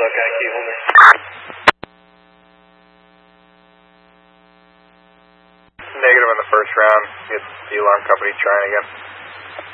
Buckeye key holder. Negative on the first round. Get the alarm company trying again.